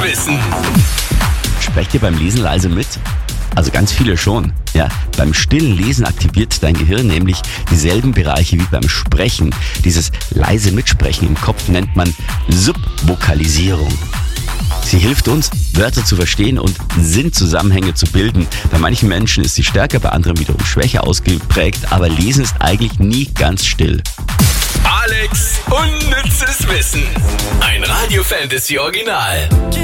Wissen. Sprecht ihr beim Lesen leise mit? Also ganz viele schon. Ja, beim stillen Lesen aktiviert dein Gehirn nämlich dieselben Bereiche wie beim Sprechen. Dieses leise Mitsprechen im Kopf nennt man Subvokalisierung. Sie hilft uns, Wörter zu verstehen und Sinnzusammenhänge zu bilden. Bei manchen Menschen ist sie stärker, bei anderen wiederum schwächer ausgeprägt, aber Lesen ist eigentlich nie ganz still. Alex, unnützes Wissen. Ein Radio Fantasy Original.